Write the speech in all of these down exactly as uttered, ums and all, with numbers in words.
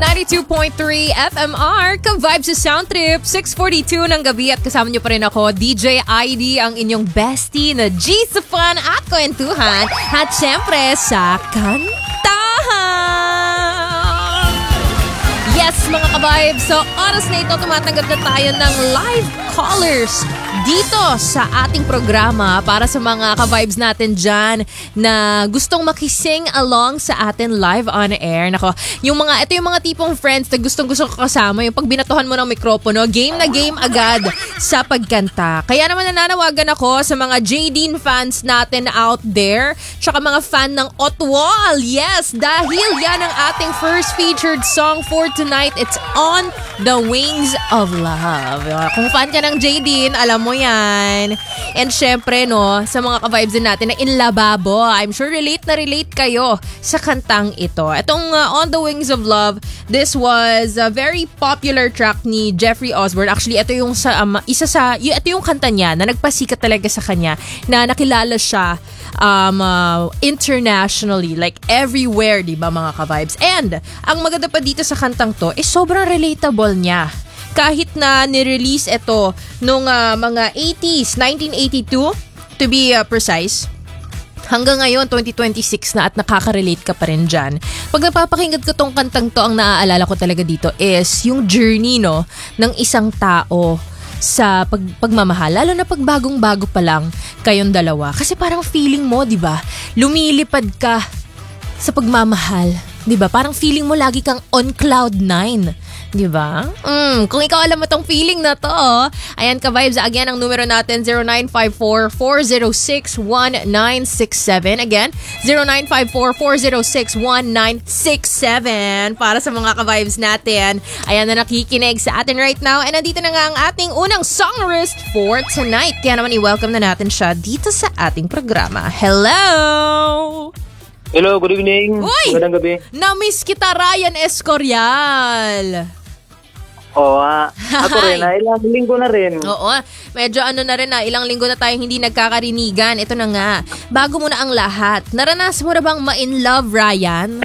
ninety-two point three F M R, ka-vibe sa Sound Trip, six forty-two ng gabi at kasama niyo pa rin ako, D J I D, ang inyong bestie na G sa fun at kwentuhan at syempre sa kantahan. Yes, mga ka-vibe, so oras na ito tumatanggap na tayo ng live callers dito sa ating programa para sa mga ka-vibes natin dyan na gustong makising along sa atin live on air. Nako, yung mga, ito yung mga tipong friends na gustong gusto ko kasama, yung pag binatuhan mo ng mikropono, game na game agad sa pagkanta. Kaya naman nananawagan ako sa mga Jadine fans natin out there, tsaka mga fan ng Otwal. Yes, dahil yan ang ating first featured song for tonight. It's On the Wings of Love. Kung fan ka ng Jadine, alam mo yan. And syempre, no, sa mga ka-vibes din natin na inlababo, I'm sure relate na relate kayo sa kantang ito. Itong uh, On the Wings of Love, this was a very popular track ni Jeffrey Osborne. Actually, ito yung sa, um, isa sa, y- ito yung kanta niya na nagpasikat talaga sa kanya, na nakilala siya um, uh, internationally, like everywhere, di ba mga ka-vibes? And, ang maganda pa dito sa kantang to, is sobrang relatable niya. Kahit na nirelease ito nung uh, mga eighties, nineteen eighty-two to be uh, precise, hanggang ngayon, twenty twenty-six na at nakaka-relate ka pa rin dyan. Pag napapakinggan ko tong kantang to, ang naaalala ko talaga dito is yung journey, no, ng isang tao sa pag, pagmamahal. Lalo na pag bagong-bago pa lang kayong dalawa. Kasi parang feeling mo, di ba, lumilipad ka sa pagmamahal. Di ba? Parang feeling mo lagi kang on cloud nine. Di ba? Mm, kung ikaw alam mo tong feeling na to, oh, ayan ka-vibes, again, ang numero natin, zero nine five four, four zero six, one nine six seven. Again, zero nine five four, four zero six, one nine six seven. Para sa mga ka-vibes natin, ayan na nakikinig sa atin right now. And nandito na nga ang ating unang songwriter for tonight. Kaya naman i-welcome na natin siya dito sa ating programa. Hello! Hello, good evening. Uy! Magandang gabi. Na-miss kita, Ryan Escorial. Oo, ah, ako rin, ah, ilang linggo na rin. Oo, medyo ano na rin na, ilang linggo na tayong hindi nagkakarinigan. Ito na nga, bago mo na ang lahat, naranasan mo na bang ma-in love, Ryan?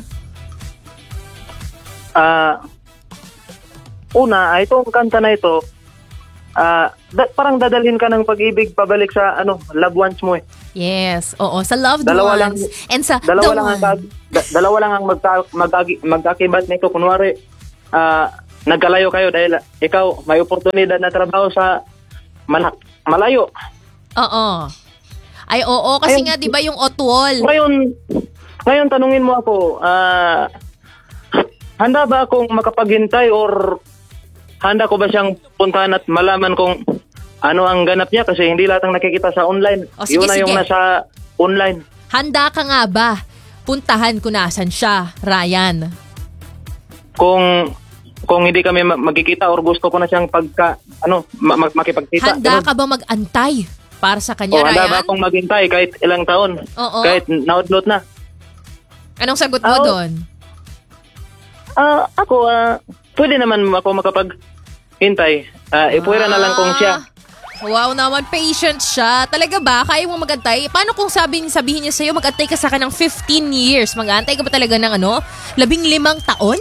Ah, una, ah, itong kanta na ito, ah, da- parang dadalhin ka ng pag-ibig pabalik sa ano, loved ones mo eh. Yes, oo, sa loved Dalawa ones. lang, and sa dalawa the lang one. ang kag- da- dalawa lang ang magka- magkaki- magkakibat nito. Kunwari, ah, nagkalayo kayo dahil ikaw may oportunidad na trabaho sa malak- malayo. Oo. Ay, oo, kasi Ayun. nga, di ba yung Otwal? Ngayon, ngayon tanungin mo ako, ah, handa ba akong makapaghintay or handa ko ba siyang puntahan at malaman kung ano ang ganap niya kasi hindi lahat ang nakikita sa online. O, sige, Yun na yung sige. nasa online. Handa ka nga ba? Puntahan kung nasan siya, Ryan. Kung kung hindi kami ma- magkikita or gusto ko na siyang pagka ano ma- ma- makipagkita. Handa ganun. ka ba mag-antay para sa O, kanya, handa Ryan? ba akong maghintay kahit ilang taon? Oo. Kahit na-outload na. Anong sagot mo Oo. doon? Ah, ako ah, pwede naman ako makapaghintay. Ah, ipuwera na lang kung siya. Wow naman, patient siya. Talaga ba? Kaya mo mag-antay? Paano kung sabihin, sabihin niya sa'yo, mag-antay ka sa akin ng fifteen years? Mag-antay ka ba talaga ng ano? Labing limang taon?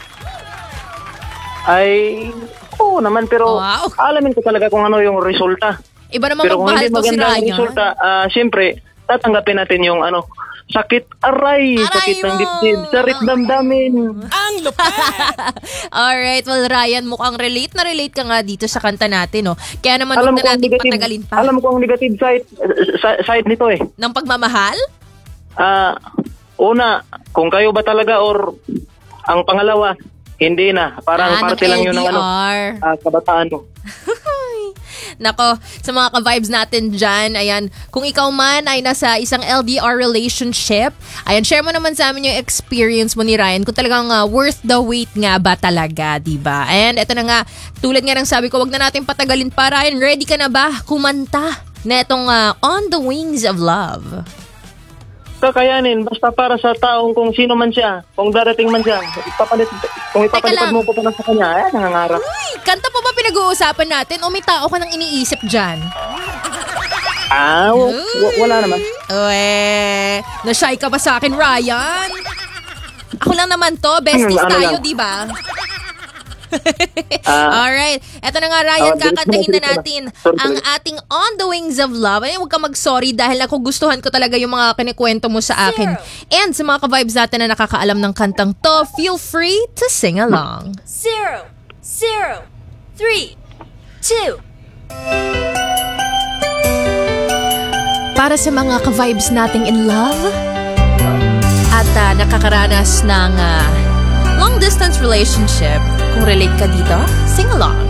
Ay, oo naman, pero Wow. alamin ko talaga kung ano yung resulta. Iba naman Pero kung magmahal hindi to si maganda ang Ryan. resulta, ah, siyempre, tatanggapin natin yung ano, sakit aray, Aray sakit ng mo! dibdib, sarit damdamin. Alright, well Ryan, mukhang relate na relate ka nga dito sa kanta natin, no? Kaya naman Alam huwag ko na ang natin negative, patagalin pa. alam ko ang negative side, sa- side nito eh. Ng pagmamahal? Ah, una, kung kayo ba talaga or ang pangalawa, hindi na. Parang Ah, parte ng lang yun ng ano, L D R. ah, kabataan mo. Nako, sa mga ka-vibes natin dyan, ayan, kung ikaw man ay nasa isang L D R relationship, ayan, share mo naman sa amin yung experience mo ni Ryan, kung talagang uh, worth the wait nga ba talaga, diba? And eto na nga, tulad nga ng sabi ko, wag na natin patagalin pa, Ryan, ready ka na ba kumanta na itong uh, On the Wings of Love? Kakayanin, basta para sa taong kung sino man siya, kung darating man siya, ipapalit, kung ipapalitad lang. mo ko pa lang sa kanya, eh, nangangarap. Uy, kanta pa ba pinag-uusapan natin o may tao ka nang iniisip dyan? Ah, w- w- wala naman. Uwe, na-shy ka ba sa akin, Ryan? Ako lang naman to. Besties Ano tayo, lang? di ba? Ah, Alright. Eto na nga, Ryan. Ah, bilis Kakantahin na, na bilis na. natin Sorry, ang sorry. ating On the Wings of Love. Ay, huwag ka mag-sorry dahil ako gustuhan ko talaga yung mga kinikwento mo sa akin. And sa mga ka-vibes natin na nakakaalam ng kantang to, feel free to sing along. Zero, zero, three, two. Para sa mga ka-vibes nating in love at ah, nakakaranas ng ah, long-distance relationship, kung relate ka dito, sing along.